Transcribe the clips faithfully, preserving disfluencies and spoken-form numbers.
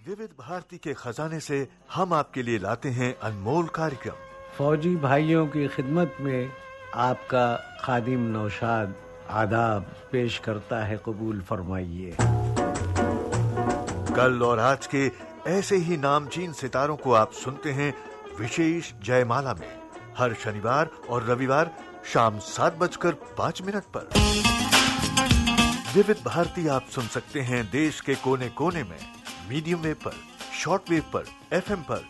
विविध भारती के खजाने से हम आपके लिए लाते हैं अनमोल कार्यक्रम। फौजी भाइयों की खिदमत में आपका खादिम नौशाद आदाब पेश करता है, कबूल फरमाइए। कल और आज के ऐसे ही नामचीन सितारों को आप सुनते हैं विशेष जयमाला में, हर शनिवार और रविवार शाम सात बजकर पाँच मिनट पर। विविध भारती आप सुन सकते हैं देश के कोने कोने में, मीडियम वेव पर, शॉर्ट वेव पर, एफएम पर।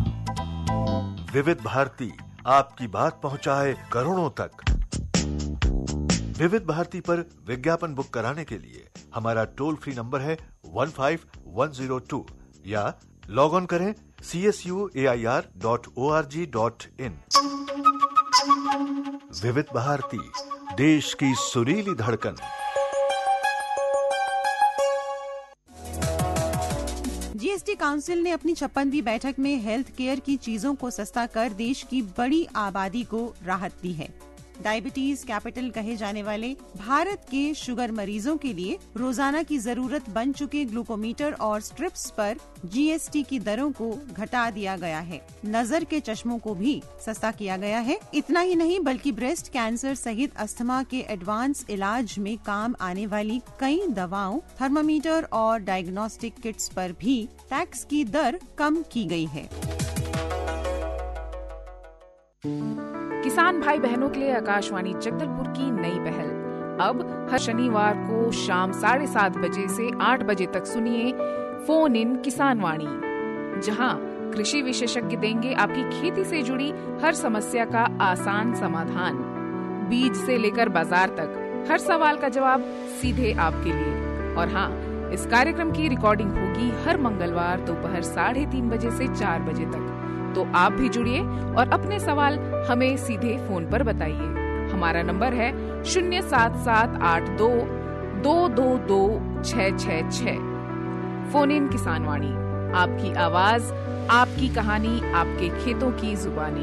विविध भारती आपकी बात पहुंचाए करोड़ों तक। विविध भारती पर विज्ञापन बुक कराने के लिए हमारा टोल फ्री नंबर है one five one zero to या लॉग ऑन करें C S U A I R dot O R G dot in. विविध भारती, देश की सुरीली धड़कन। जीएसटी काउंसिल ने अपनी छप्पनवीं बैठक में हेल्थ केयर की चीजों को सस्ता कर देश की बड़ी आबादी को राहत दी है। डायबिटीज कैपिटल कहे जाने वाले भारत के शुगर मरीजों के लिए रोजाना की जरूरत बन चुके ग्लूकोमीटर और स्ट्रिप्स पर जीएसटी की दरों को घटा दिया गया है। नजर के चश्मों को भी सस्ता किया गया है। इतना ही नहीं बल्कि ब्रेस्ट कैंसर सहित अस्थमा के एडवांस इलाज में काम आने वाली कई दवाओं, थर्मामीटर और डायग्नोस्टिक किट्स पर भी टैक्स की दर कम की गई है। किसान भाई बहनों के लिए आकाशवाणी जगदलपुर की नई पहल। अब हर शनिवार को शाम साढ़े सात बजे से आठ बजे तक सुनिए फोन इन किसान वाणी, जहां कृषि विशेषज्ञ देंगे आपकी खेती से जुड़ी हर समस्या का आसान समाधान। बीज से लेकर बाजार तक हर सवाल का जवाब सीधे आपके लिए। और हाँ, इस कार्यक्रम की रिकॉर्डिंग होगी हर मंगलवार दोपहर साढ़े तीन बजे से चार बजे तक। तो आप भी जुड़िए और अपने सवाल हमें सीधे फोन पर बताइए। हमारा नंबर है शून्य सात सात आठ दो दो दो दो छह छह छह। फोन इन किसान वाणी, आपकी आवाज, आपकी कहानी, आपके खेतों की जुबानी।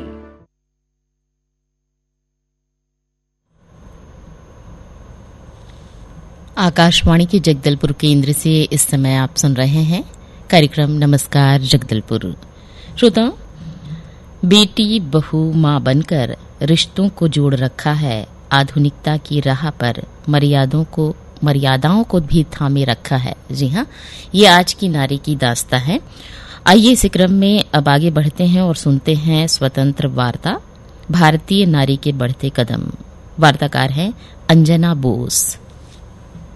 आकाशवाणी के जगदलपुर केंद्र से इस समय आप सुन रहे हैं कार्यक्रम नमस्कार जगदलपुर। श्रोताओं, बेटी बहू माँ बनकर रिश्तों को जोड़ रखा है, आधुनिकता की राह पर मर्यादाओं को मर्यादाओं को भी थामे रखा है। जी हाँ, ये आज की नारी की दास्तां है। आइए इस क्रम में अब आगे बढ़ते हैं और सुनते हैं स्वतंत्र वार्ता, भारतीय नारी के बढ़ते कदम। वार्ताकार हैं अंजना बोस।